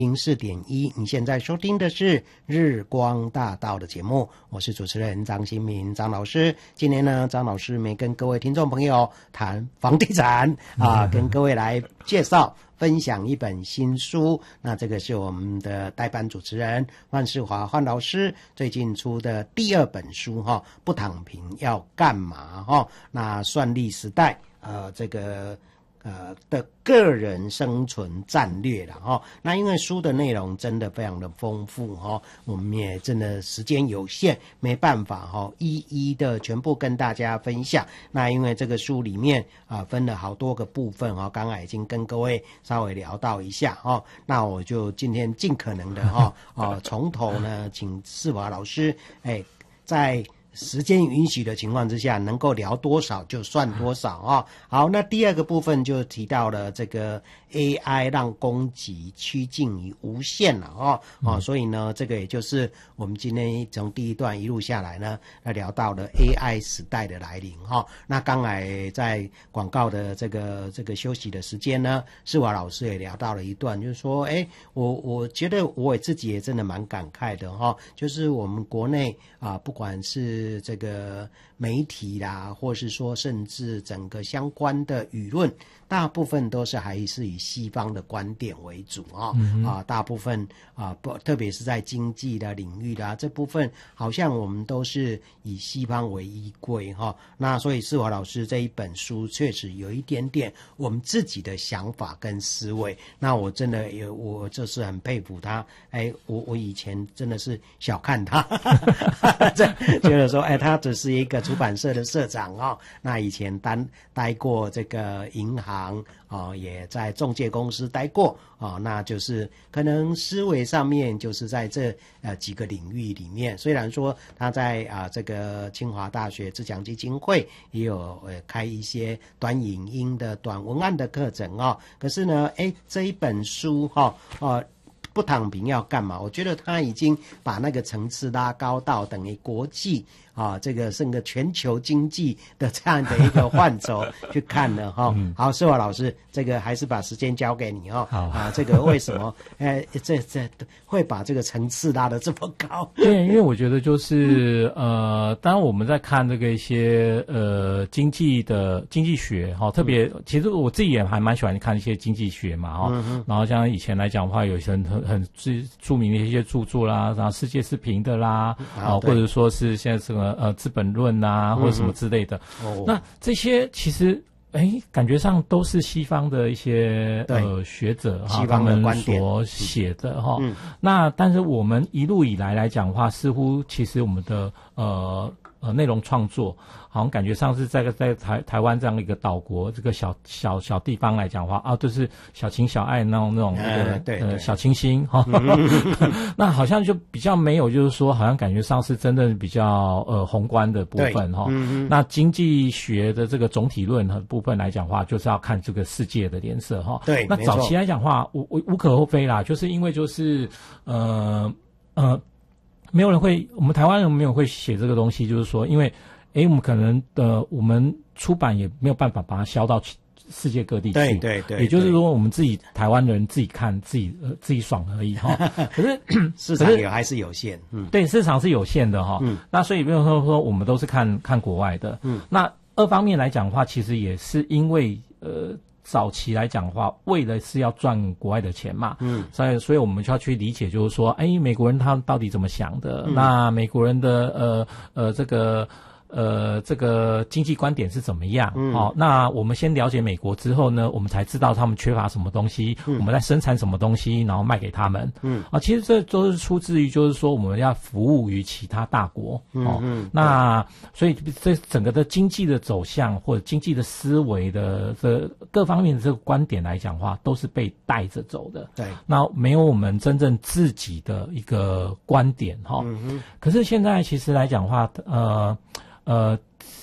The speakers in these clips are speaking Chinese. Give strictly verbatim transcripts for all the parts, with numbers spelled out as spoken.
零四点一，你现在收听的是日光大道的节目，我是主持人张新民张老师。今天呢，张老师没跟各位听众朋友谈房地产啊，跟各位来介绍分享一本新书。那这个是我们的代班主持人范世华范老师最近出的第二本书哈，不躺平要干嘛哈？那算力时代呃这个。呃的个人生存战略了哈，那因为书的内容真的非常的丰富哈，我们也真的时间有限，没办法哈一一的全部跟大家分享。那因为这个书里面啊、呃、分了好多个部分哈，刚才已经跟各位稍微聊到一下哈，那我就今天尽可能的哈哦从头呢，请世华老师哎在。时间允许的情况之下，能够聊多少就算多少啊、哦！好，那第二个部分就提到了这个 A I 让供给趋近于无限了哦、嗯、哦，所以呢，这个也就是我们今天从第一段一路下来呢，来聊到了 A I 时代的来临哈、哦。那刚才在广告的这个这个休息的时间呢，世华老师也聊到了一段，就是说，哎，我我觉得我自己也真的蛮感慨的哈、哦，就是我们国内啊，不管是是这个媒体啦，或是说甚至整个相关的舆论，大部分都是还是以西方的观点为主啊、嗯、啊，大部分啊不，特别是在经济的领域啦，这部分好像我们都是以西方为依归哈、啊。那所以世华老师这一本书确实有一点点我们自己的想法跟思维。那我真的有，我就是很佩服他。哎，我我以前真的是小看他，觉得说，哎，他只是一个出版社的社长哦。那以前单待过这个银行哦，也在中介公司待过哦。那就是可能思维上面就是在这呃几个领域里面，虽然说他在啊、呃、这个清华大学自强基金会也有呃开一些短影音的短文案的课程哦，可是呢，哎，这一本书哈哦。呃不躺平要干嘛？我觉得他已经把那个层次拉高到等于国际啊，这个整个全球经济的这样的一个范畴去看了哈、嗯。好，世华老师，这个还是把时间交给你哈。好啊，这个为什么呃这这会把这个层次拉得这么高？ 对，因为我觉得就是呃，当然我们在看这个一些呃经济的经济学哈，特别、嗯、其实我自己也还蛮喜欢看一些经济学嘛哈、嗯。然后像以前来讲的话，有些很很著名的一些著作啦，然后世界是平的啦，啊，或者说是现在这个呃资本论啊，或者什么之类的。嗯哦、那这些其实哎，感觉上都是西方的一些呃学者哈，他们所写的哈、嗯。那但是我们一路以来来讲的话，似乎其实我们的呃。呃，内容创作好像感觉上是在在台台湾这样一个岛国，这个小小小地方来讲的话啊，都是小情小爱那种那种那个、呃、对对呃小清新哈、嗯，那好像就比较没有，就是说好像感觉上是真正比较呃宏观的部分哈、嗯。那经济学的这个总体论和部分来讲的话，就是要看这个世界的脸色哈。 对， 那早期来讲的话，无无无可厚非啦，就是因为就是呃呃。没有人会，我们台湾人没有会写这个东西，就是说，因为，诶，我们可能的，我们出版也没有办法把它销到世界各地去， 对对对， 也就是说，我们自己台湾人自己看自己呃自己爽而已哈。可是市场也还是有限，嗯， 对，市场是有限的哈。嗯，那所以比如说说我们都是看看国外的，嗯，那二方面来讲的话，其实也是因为呃。早期来讲的话，为了是要赚国外的钱嘛，嗯，所以所以我们就要去理解，就是说，哎，美国人他到底怎么想的？嗯、那美国人的呃呃这个。呃，这个经济观点是怎么样？嗯，好、哦，那我们先了解美国之后呢，我们才知道他们缺乏什么东西，嗯、我们在生产什么东西，然后卖给他们。嗯，啊，其实这都是出自于就是说我们要服务于其他大国。哦，嗯，那所以这整个的经济的走向或者经济的思维的这各方面的这个观点来讲的话，都是被带着走的。 对， 那没有我们真正自己的一个观点哈、哦。嗯，可是现在其实来讲的话，呃。呃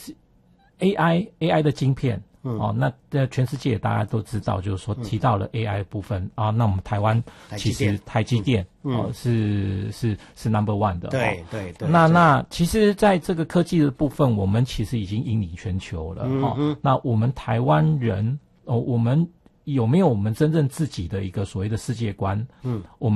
，A I A I 的晶片、嗯、哦，那在全世界大家都知道，就是说提到了 A I 部分、嗯、啊，那我们台湾其实台积电、嗯、哦、嗯、是是是 number one 的， 对、哦、对对。 那那其实在这个科技的部分，我们其实已经引领全球了、嗯、哦。那我们台湾人哦，我们有没有我们真正自己的一个所谓的世界观？嗯，我们。